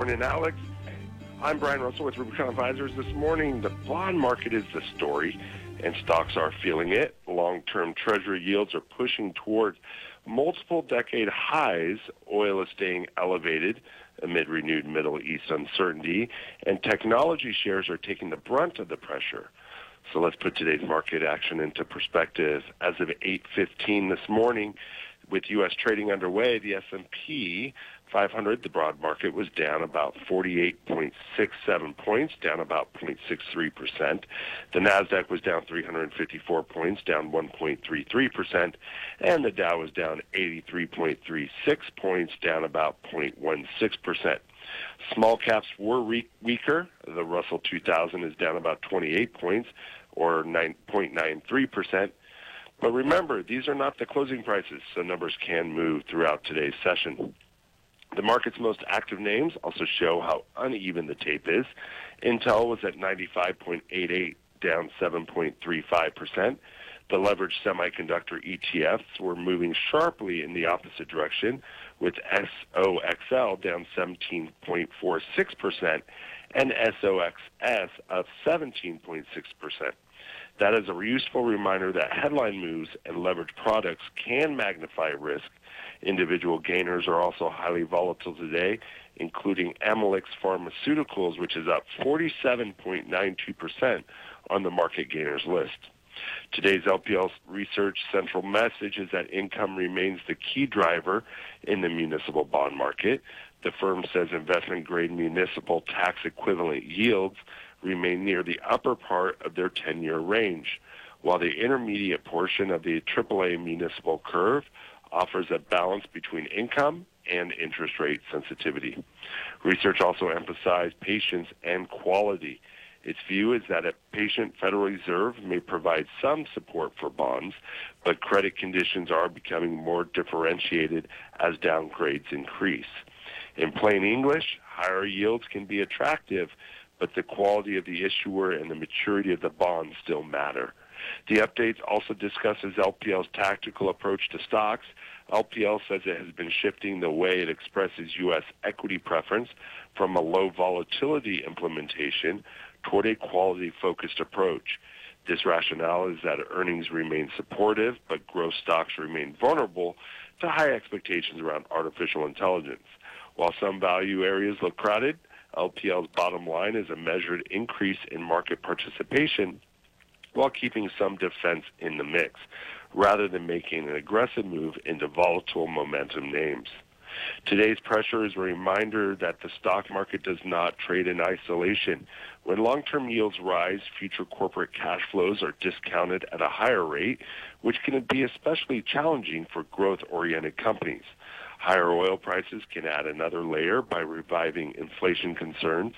morning, Alex. I'm Brian Russell with Rubicon Advisors. This morning, the bond market is the story, and stocks are feeling it. Long-term Treasury yields are pushing toward multiple decade highs. Oil is staying elevated amid renewed Middle East uncertainty, and technology shares are taking the brunt of the pressure. So let's put today's market action into perspective. As of 8:15 this morning, with U.S. trading underway, the S&P 500, the broad market, was down about 48.67 points, down about 0.63%. The NASDAQ was down 354 points, down 1.33%. And the Dow was down 83.36 points, down about 0.16%. Small caps were weaker. The Russell 2000 is down about 28 points, or 9.93%. But remember, these are not the closing prices, so numbers can move throughout today's session. The market's most active names also show how uneven the tape is. Intel was at 95.88, down 7.35%. The leveraged semiconductor ETFs were moving sharply in the opposite direction, with SOXL down 17.46% and SOXS up 17.6%. That is a useful reminder that headline moves and leveraged products can magnify risk. Individual gainers are also highly volatile today, including Amylyx Pharmaceuticals, which is up 47.92% on the market gainers list. Today's LPL Research central message is that income remains the key driver in the municipal bond market. The firm says investment-grade municipal tax-equivalent yields remain near the upper part of their 10-year range, while the intermediate portion of the AAA municipal curve offers a balance between income and interest rate sensitivity. Research also emphasized patience and quality. Its view is that a patient Federal Reserve may provide some support for bonds, but credit conditions are becoming more differentiated as downgrades increase. In plain English, higher yields can be attractive, but the quality of the issuer and the maturity of the bond still matter. The updates also discusses LPL's tactical approach to stocks. LPL says it has been shifting the way it expresses U.S. equity preference from a low volatility implementation toward a quality-focused approach. This rationale is that earnings remain supportive, but growth stocks remain vulnerable to high expectations around artificial intelligence. While some value areas look crowded, LPL's bottom line is a measured increase in market participation while keeping some defense in the mix, rather than making an aggressive move into volatile momentum names. Today's pressure is a reminder that the stock market does not trade in isolation. When long-term yields rise, future corporate cash flows are discounted at a higher rate, which can be especially challenging for growth-oriented companies. Higher oil prices can add another layer by reviving inflation concerns.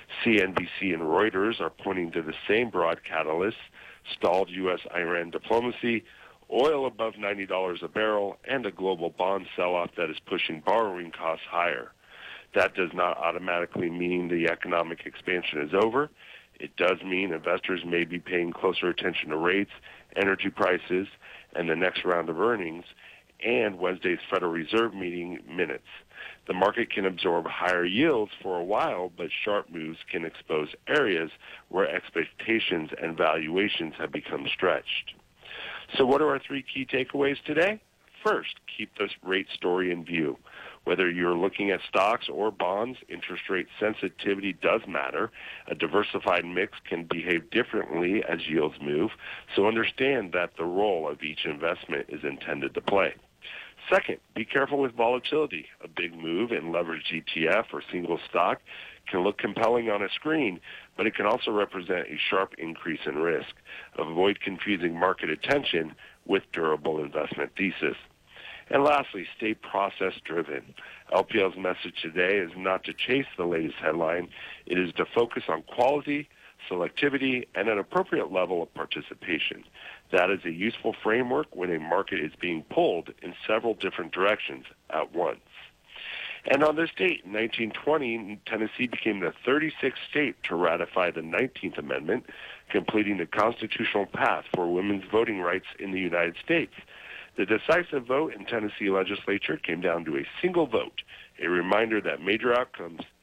CNBC and Reuters are pointing to the same broad catalysts: stalled U.S.-Iran diplomacy, oil above $90 a barrel, and a global bond sell-off that is pushing borrowing costs higher. That does not automatically mean the economic expansion is over. It does mean investors may be paying closer attention to rates, energy prices, and the next round of earnings, and Wednesday's Federal Reserve meeting minutes. The market can absorb higher yields for a while, but sharp moves can expose areas where expectations and valuations have become stretched. So what are our three key takeaways today? First, keep this rate story in view. Whether you're looking at stocks or bonds, interest rate sensitivity does matter. A diversified mix can behave differently as yields move, so understand that the role of each investment is intended to play. Second, be careful with volatility. A big move in leveraged ETF or single stock can look compelling on a screen, but it can also represent a sharp increase in risk. Avoid confusing market attention with durable investment thesis. And lastly, stay process-driven. LPL's message today is not to chase the latest headline. It is to focus on quality, selectivity, and an appropriate level of participation. That is a useful framework when a market is being pulled in several different directions at once. And on this date, in 1920, Tennessee became the 36th state to ratify the 19th Amendment, completing the constitutional path for women's voting rights in the United States. The decisive vote in Tennessee legislature came down to a single vote, a reminder that major outcomes